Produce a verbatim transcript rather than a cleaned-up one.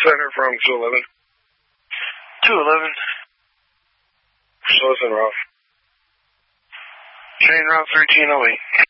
center from two eleven. two eleven. Close and rough. Train route thirteen oh eight.